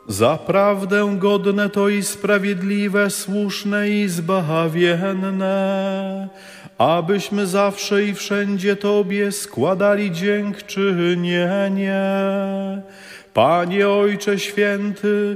Zaprawdę godne to i sprawiedliwe, słuszne i zbawienne, abyśmy zawsze i wszędzie Tobie składali dziękczynienie. Panie Ojcze Święty,